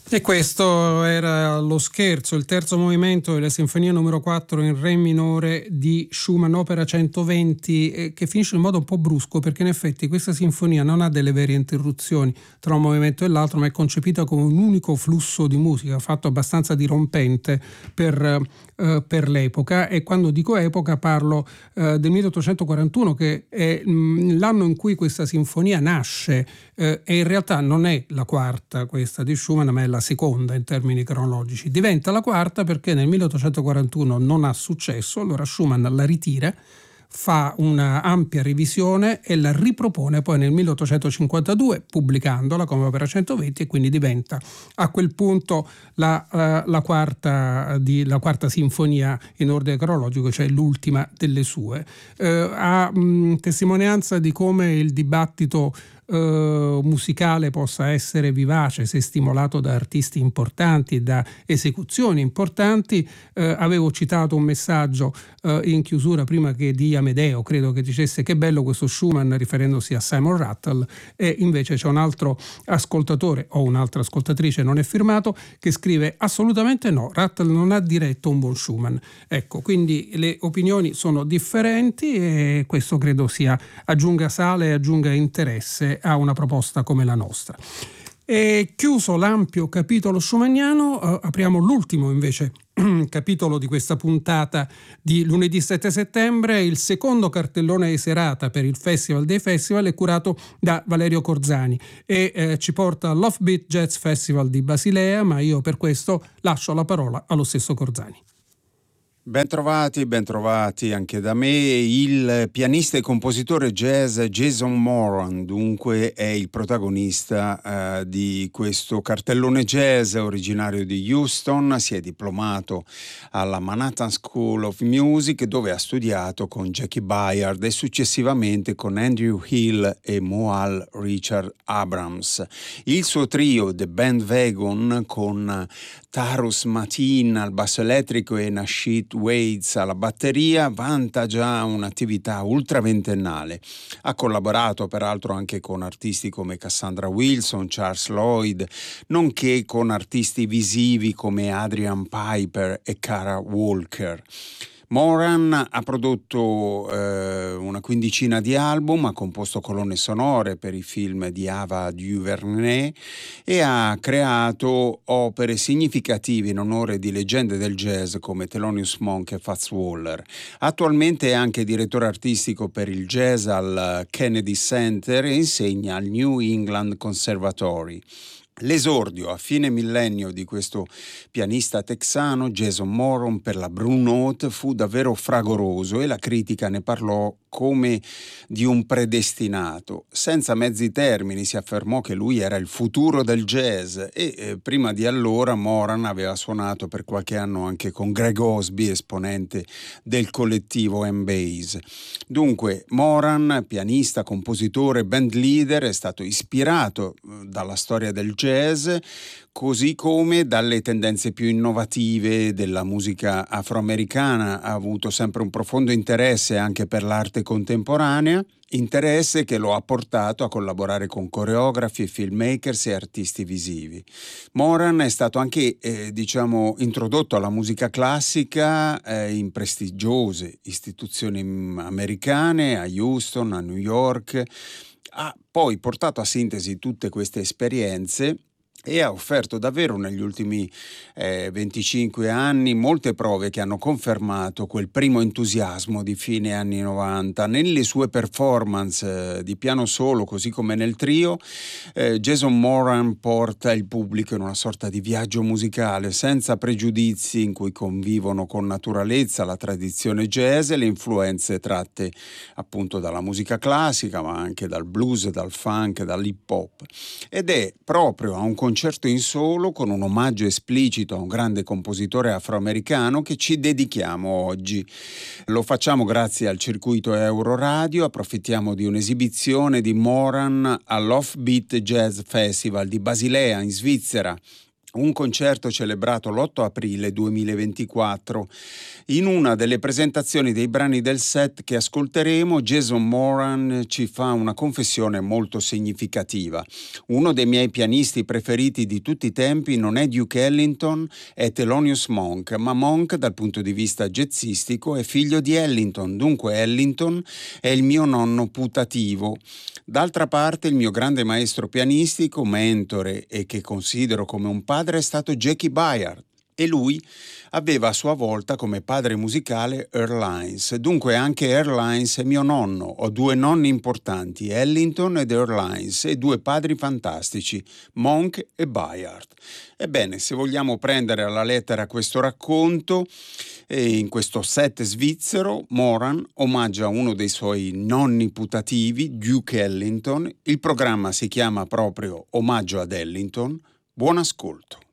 E questo era lo scherzo, il terzo movimento della sinfonia numero 4 in re minore di Schumann, opera 120, che finisce in modo un po' brusco, perché in effetti questa sinfonia non ha delle vere interruzioni tra un movimento e l'altro, ma è concepita come un unico flusso di musica fatto abbastanza dirompente per l'epoca. E quando dico epoca parlo del 1841, che è l'anno in cui questa sinfonia nasce, e in realtà non è la quarta questa di Schumann, ma è la seconda in termini cronologici. Diventa la quarta perché nel 1841 non ha successo, allora Schumann la ritira, fa una ampia revisione e la ripropone poi nel 1852 pubblicandola come opera 120, e quindi diventa a quel punto la quarta sinfonia in ordine cronologico, cioè l'ultima delle sue. A testimonianza di come il dibattito musicale possa essere vivace se stimolato da artisti importanti, da esecuzioni importanti, avevo citato un messaggio in chiusura prima che di Amedeo, credo che dicesse che bello questo Schumann riferendosi a Simon Rattle, e invece c'è un altro ascoltatore o un'altra ascoltatrice, non è firmato, che scrive assolutamente no, Rattle non ha diretto un buon Schumann. Ecco, quindi le opinioni sono differenti e questo credo sia aggiunga sale e aggiunga interesse a una proposta come la nostra. E chiuso l'ampio capitolo schumanniano, apriamo l'ultimo invece capitolo di questa puntata di lunedì 7 settembre. Il secondo cartellone di serata per il Festival dei Festival è curato da Valerio Corzani e ci porta all'Offbeat Jazz Festival di Basilea, ma io per questo lascio la parola allo stesso Corzani. Bentrovati anche da me. Il pianista e compositore jazz Jason Moran dunque è il protagonista di questo cartellone jazz, originario di Houston. Si è diplomato alla Manhattan School of Music, dove ha studiato con Jackie Byard e successivamente con Andrew Hill e Moal Richard Abrams. Il suo trio The Bandwagon, con Tarus Matin al basso elettrico e Nasheed Waits alla batteria, vanta già un'attività ultraventennale. Ha collaborato peraltro anche con artisti come Cassandra Wilson, Charles Lloyd, nonché con artisti visivi come Adrian Piper e Cara Walker. Moran ha prodotto una quindicina di album, ha composto colonne sonore per i film di Ava DuVernay e ha creato opere significative in onore di leggende del jazz come Thelonious Monk e Fats Waller. Attualmente è anche direttore artistico per il jazz al Kennedy Center e insegna al New England Conservatory. L'esordio a fine millennio di questo pianista texano, Jason Moran, per la Blue Note fu davvero fragoroso e la critica ne parlò come di un predestinato. Senza mezzi termini si affermò che lui era il futuro del jazz e prima di allora Moran aveva suonato per qualche anno anche con Greg Osby, esponente del collettivo M-Bass. Dunque Moran, pianista, compositore, band leader, è stato ispirato dalla storia del jazz, così come dalle tendenze più innovative della musica afroamericana. Ha avuto sempre un profondo interesse anche per l'arte contemporanea, interesse che lo ha portato a collaborare con coreografi, filmmakers e artisti visivi. Moran è stato anche introdotto alla musica classica in prestigiose istituzioni americane, a Houston, a New York. Ha poi portato a sintesi tutte queste esperienze e ha offerto davvero negli ultimi 25 anni molte prove che hanno confermato quel primo entusiasmo di fine anni 90. Nelle sue performance di piano solo, così come nel trio, Jason Moran porta il pubblico in una sorta di viaggio musicale senza pregiudizi, in cui convivono con naturalezza la tradizione jazz e le influenze tratte appunto dalla musica classica, ma anche dal blues, dal funk, dall'hip hop. Ed è proprio a un concerto in solo, con un omaggio esplicito a un grande compositore afroamericano, che ci dedichiamo oggi. Lo facciamo grazie al circuito Euroradio. Approfittiamo di un'esibizione di Moran all'Offbeat Jazz Festival di Basilea in Svizzera, un concerto celebrato l'8 aprile 2024. In una delle presentazioni dei brani del set che ascolteremo, Jason Moran ci fa una confessione molto significativa. Uno dei miei pianisti preferiti di tutti i tempi non è Duke Ellington, è Thelonious Monk, ma Monk dal punto di vista jazzistico è figlio di Ellington, dunque Ellington è il mio nonno putativo. D'altra parte il mio grande maestro pianistico, mentore e che considero come un padre è stato Jackie Byard e lui aveva a sua volta come padre musicale Earl Hines. Dunque anche Earl Hines è mio nonno. Ho due nonni importanti, Ellington ed Earl Hines, e due padri fantastici, Monk e Byard. Ebbene, se vogliamo prendere alla lettera questo racconto, in questo set svizzero, Moran omaggia uno dei suoi nonni putativi, Duke Ellington. Il programma si chiama proprio Omaggio ad Ellington. Buon ascolto.